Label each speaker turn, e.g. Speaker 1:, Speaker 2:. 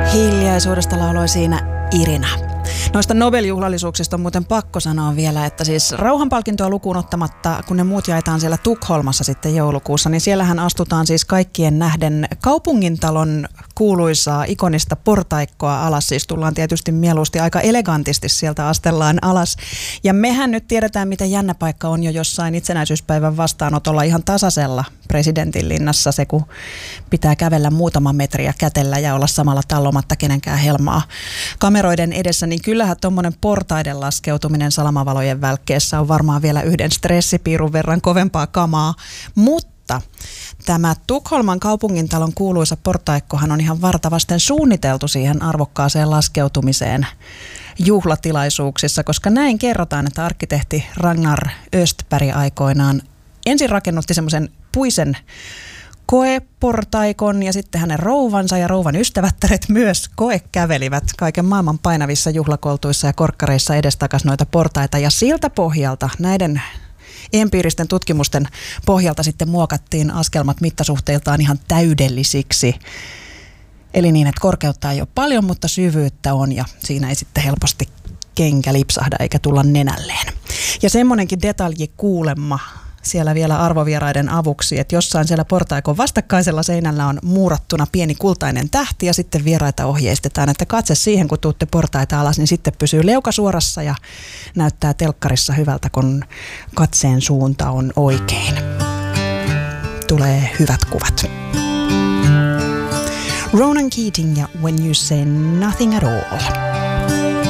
Speaker 1: Hiljaisuudesta lauloi siinä Irina. Noista Nobel-juhlallisuuksista on muuten pakko sanoa vielä, että siis rauhanpalkintoa lukuun ottamatta, kun ne muut jaetaan siellä Tukholmassa sitten joulukuussa, niin siellähän astutaan siis kaikkien nähden kaupungintalon kuuluisaa ikonista portaikkoa alas. Siis tullaan tietysti mieluusti aika elegantisti sieltä astellaan alas. Ja mehän nyt tiedetään, miten jännä paikka on jo jossain itsenäisyyspäivän vastaanotolla ihan tasaisella presidentinlinnassa se, kun pitää kävellä muutama metriä kätellä ja olla samalla tallomatta kenenkään helmaa kameroiden edessä, niin kyllähän tuommoinen portaiden laskeutuminen salamavalojen välkkeessä on varmaan vielä yhden stressipiirun verran kovempaa kamaa, mutta tämä Tukholman kaupungintalon kuuluisa portaikkohan on ihan vartavasten suunniteltu siihen arvokkaaseen laskeutumiseen juhlatilaisuuksissa, koska näin kerrotaan, että arkkitehti Ragnar Östberg aikoinaan ensin rakennutti semmoisen puisen koeportaikon ja sitten hänen rouvansa ja rouvan ystävättäret myös koekävelivät kaiken maailman painavissa juhlakoltuissa ja korkkareissa edestakas noita portaita. Ja siltä pohjalta, näiden empiiristen tutkimusten pohjalta sitten muokattiin askelmat mittasuhteiltaan ihan täydellisiksi. Eli niin, että korkeutta ei ole paljon, mutta syvyyttä on ja siinä ei sitten helposti kenkä lipsahda eikä tulla nenälleen. Ja semmoinenkin detalji kuulemma siellä vielä arvovieraiden avuksi, että jossain siellä portaikon vastakkaisella seinällä on muurattuna pieni kultainen tähti ja sitten vieraita ohjeistetaan, että katse siihen, kun tuutte portaita alas, niin sitten pysyy leuka suorassa ja näyttää telkkarissa hyvältä, kun katseen suunta on oikein. Tulee hyvät kuvat. Ronan Keating ja When You Say Nothing at All.